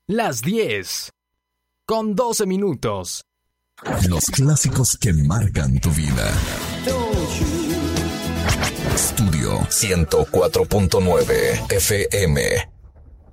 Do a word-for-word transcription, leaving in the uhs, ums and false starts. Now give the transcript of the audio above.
las diez, con doce minutos. Los clásicos que marcan tu vida. Estudio ciento cuatro punto nueve F M.